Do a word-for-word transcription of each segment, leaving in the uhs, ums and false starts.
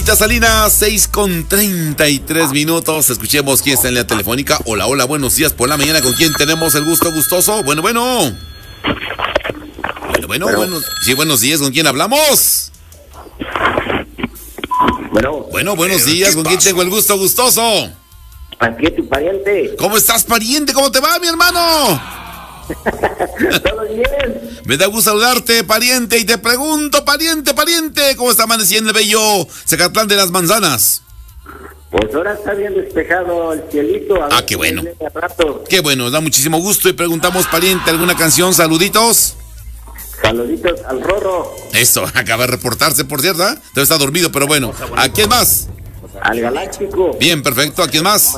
Salinas, seis con treinta y tres minutos. Escuchemos quién está en la telefónica. Hola, hola, buenos días por la mañana. ¿Con quién tenemos el gusto gustoso? Bueno, bueno. Bueno, bueno, bueno. bueno. Sí, buenos días. ¿Con quién hablamos? Bueno. Bueno, buenos días. ¿Con quién tengo el gusto gustoso? Aquí es tu pariente. ¿Cómo estás, pariente? ¿Cómo te va, mi hermano? Todo bien. Me da gusto saludarte, pariente, y te pregunto, pariente, pariente, ¿cómo está amaneciendo el bello Zacatlán de las Manzanas? Pues ahora está bien despejado el cielito. A Ah, ver qué si bueno. viene a rato. Qué bueno, nos da muchísimo gusto y preguntamos, pariente, ¿alguna canción? Saluditos. Saluditos al Rorro. Eso, acaba de reportarse, por cierto, ¿eh? Debe estar dormido, pero bueno. ¿A quién más? Al Galáctico. Bien, perfecto. ¿A quién más?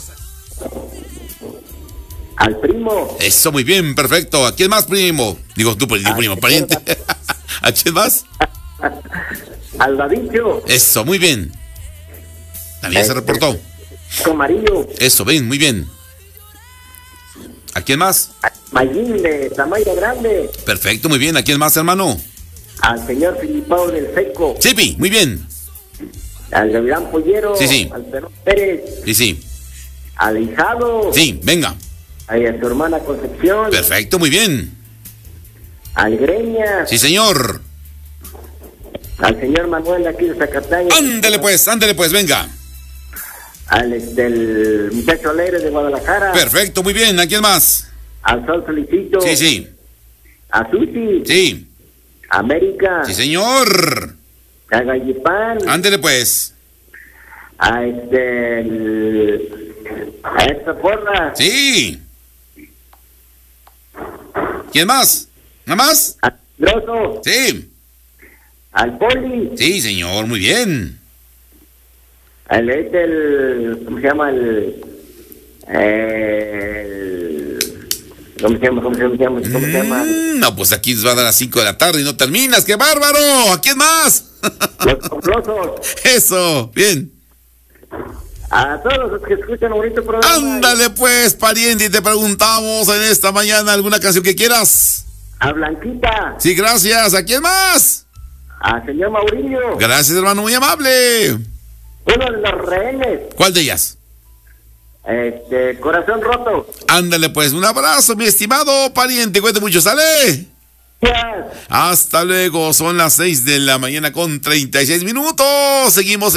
Al Primo. Eso, muy bien, perfecto. ¿A quién más, primo? Digo, tú, primo, primo, pariente. ¿A quién más? Al Davicho. Eso, muy bien. También se reportó. Comarillo. Eso, bien, muy bien. ¿A quién más? Mayín de tamaño grande. Perfecto, muy bien. ¿A quién más, hermano? Al señor Filipao del Seco. Chipi, muy bien. Al Gavilán Pollero. Sí, sí. Al Perón Pérez. Sí, sí. Al Hijado. Sí, venga. A su hermana Concepción. Perfecto, muy bien. Al Greña. Sí, señor. Al señor Manuel de aquí de Zacatlán. Ándele pues, ándele pues, venga. Al este, el muchacho alegre de Guadalajara. Perfecto, muy bien. ¿A quién más? Al Sol Felicito. Sí, sí. A Susi. Sí. A América. Sí, señor. A Gallipán. Ándele pues. A este. El, a esta porra. Sí. ¿Quién más? ¿Nada más? A Grosso. Sí. Al Poli. Sí, señor, muy bien. Al este, el. ¿Cómo se llama? El. El. ¿Cómo se llama? ¿Cómo se llama? ¿Cómo se llama? Mm, no, pues aquí va a dar a las cinco de la tarde y no terminas. ¡Qué bárbaro! ¿A quién más? Los complosos. Eso, bien. A todos los que escuchan un bonito programa. Ándale pues, pariente, y te preguntamos en esta mañana alguna canción que quieras. A Blanquita. Sí, gracias. ¿A quién más? A señor Maurillo. Gracias, hermano, muy amable. Uno de los rehenes. ¿Cuál de ellas? Este, Corazón Roto. Ándale pues, un abrazo, mi estimado pariente. Cuente mucho, ¿sale? Gracias. Hasta luego, son las seis de la mañana con treinta y seis minutos. Seguimos.